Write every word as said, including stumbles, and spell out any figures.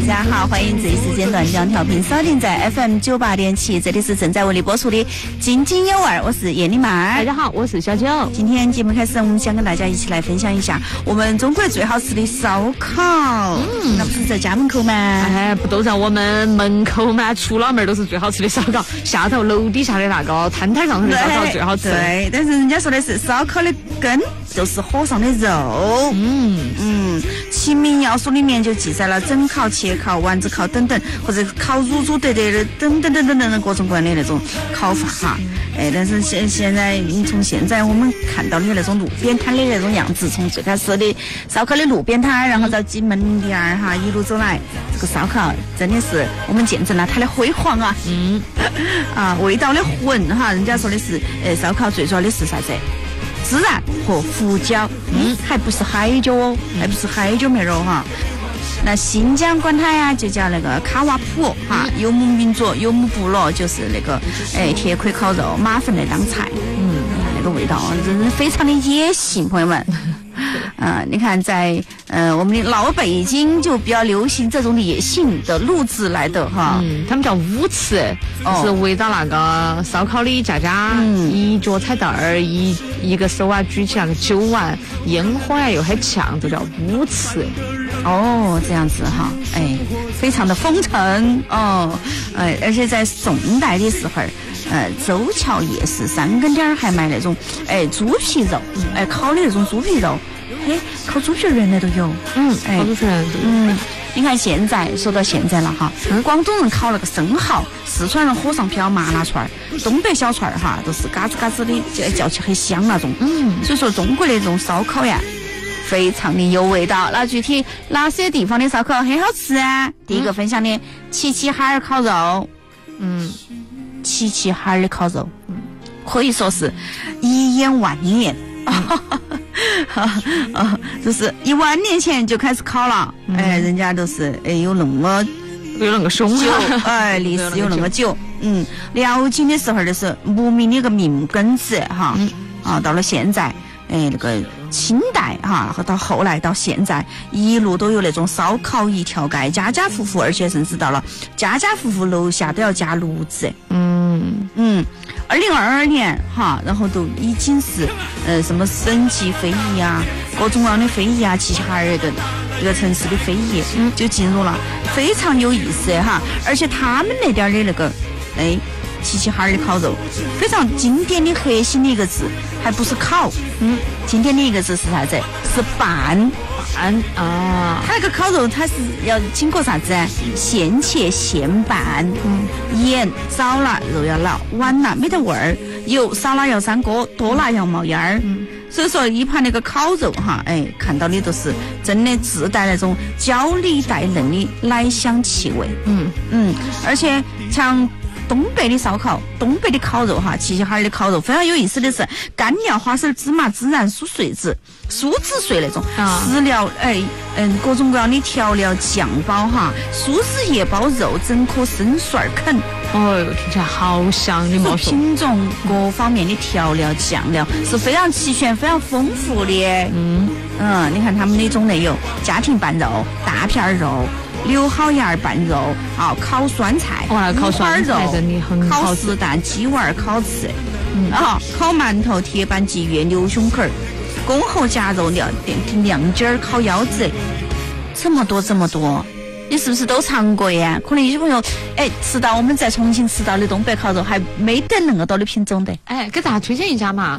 家好，欢迎这一时间段将调频锁定在 F M 九八点七，这里是正在为你播出的《津津有味》，我是叶丽曼。 大家好，我是小九。 今天节目开始，我们想跟大家一起来分享一下我们中国最好吃的烧烤。嗯，那不是在家门口吗？ 哎，不都在我们门口吗？出了门都是最好吃的烧烤，下头楼底下的那个摊摊上头的烧烤最好吃。 对，但是人家说的是烧烤的根就是火上的肉。嗯嗯，齐名要素里面就记载了整烤、切烤、丸子烤等等，或者烤乳猪得得的等等等等等等各种各样的那种烤法哈。哎，但是现现在从现在我们看到的那种路边摊的那种样子，从最开始的烧烤的路边摊，然后到进门店儿哈，一路走来，这个烧烤真的是我们见证了它的辉煌啊。嗯，啊，味道的浑哈，人家说的是，呃，烧烤最主要的是啥子？孜然和胡椒，嗯，还不是海椒哦，还不是海椒面肉哈。那新疆管它呀，就叫那个卡瓦普哈，游牧民族、游牧部落就是那个哎铁盔烤肉，马粉来当菜，嗯，那个味道真是非常的野性，朋友们。啊、呃，你看在呃我们的老北京就比较流行这种野性的路子来的哈， 嗯，他们叫舞池，就是围到那个烧烤的架架，嗯，一脚踩凳儿，一一个手啊举起那个酒碗，烟火呀又很呛，就叫舞池。 哦，这样子哈，哎，非常的风尘哦，哎，而且在宋代的时候，呃，周桥夜市三更点还卖那种哎猪皮肉，哎烤的那种猪皮肉，嘿，烤猪皮原来都有， 嗯，哎，烤猪皮人， 嗯，你看现在说到现在了哈，嗯、广东人烤那个生蚝，四川人火上飘麻辣串儿，东北小串儿哈都是嘎吱嘎吱的，叫起很香那种，嗯，所以说中国的这种烧烤呀。非常的有味道。那具体哪些地方的烧烤很好吃啊？第一个分享的齐齐哈尔烤肉，嗯，齐齐哈尔的烤肉，嗯，可以说是一眼万年，啊，就是一万年前就开始烤了，嗯、哎，人家都是哎有那么有那个凶久，哎，历史有那么久，嗯，辽金的时候的是牧民的一个命根子哈，嗯、啊，到了现在。哎，那个清代哈，和到后来到现在，一路都有那种烧烤一条街，家家户户，而且甚至到了家家户户楼下都要加炉子。嗯嗯，二零二二年哈，然后都已经是呃什么省级非遗啊，各种各样的非遗啊，齐齐哈尔一个一个城市的非遗，嗯，就进入了非常有意思哈，而且他们那点的那个哎。齐齐哈尔的烤肉非常经典的核心的一个字，还不是烤，嗯，经典的一个字是啥子？是拌拌啊！它那个烤肉它是要经过啥子啊？现切现拌，嗯，盐少了肉要老，晚了没得味儿，油少了要三锅，多了要冒烟儿。嗯，所以说一盘那个烤肉哈，哎，看到的都是真的自带那种焦里带嫩的奶香气味。嗯嗯，而且像。东北的烧烤，东北的烤肉哈，齐齐哈尔的烤肉非常有意思的是，干料、花生、芝麻、孜然、酥碎子、酥子碎那种饲料，哎，嗯，各种各样的调料酱包哈，酥子叶包肉，整颗生蒜啃， 哦哟，听起来好香的嘛！ 品种各方面的调料酱料是非常齐全、非常丰富的。嗯嗯，你看他们那种类有家庭拌肉、大片肉。刘好芽儿拌肉啊，烤酸菜， 哇，烤酸菜真的很好吃，烤丝蛋、鸡丸、烤翅，嗯啊，烤馒头、铁板鲫鱼、牛胸口、恭候夹肉、亮亮筋儿、烤腰子，这么多这么多，你是不是都尝过呀？可能有些朋友哎吃到我们在重庆吃到的东北烤肉还没得那么多的品种的， 哎，给大家推荐一下嘛。